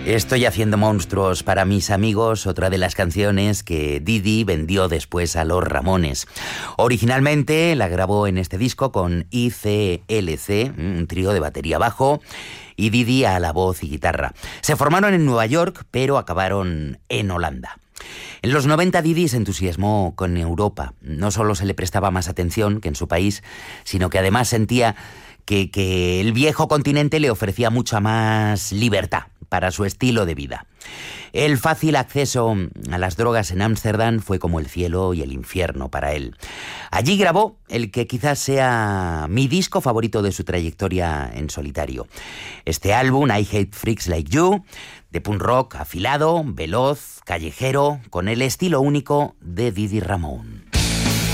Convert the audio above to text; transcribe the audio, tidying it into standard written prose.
Estoy haciendo monstruos para mis amigos, otra de las canciones que Didi vendió después a los Ramones. Originalmente la grabó en este disco con ICLC, un trío de batería bajo, y Didi a la voz y guitarra. Se formaron en Nueva York, pero acabaron en Holanda. En los 90 Didi se entusiasmó con Europa. No solo se le prestaba más atención que en su país, sino que además sentía que el viejo continente le ofrecía mucha más libertad para su estilo de vida. El fácil acceso a las drogas en Ámsterdam fue como el cielo y el infierno para él. Allí grabó el que quizás sea mi disco favorito de su trayectoria en solitario. Este álbum, I Hate Freaks Like You, de punk rock afilado, veloz, callejero, con el estilo único de Didi Ramone.